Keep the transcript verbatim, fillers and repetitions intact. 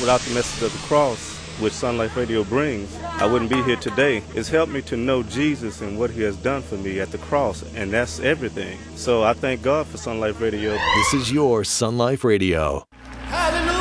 without the message of the cross, which Sun Life Radio brings, I wouldn't be here today. It's helped me to know Jesus and what he has done for me at the cross, and that's everything. So I thank God for Sun Life Radio. This is your Sun Life Radio.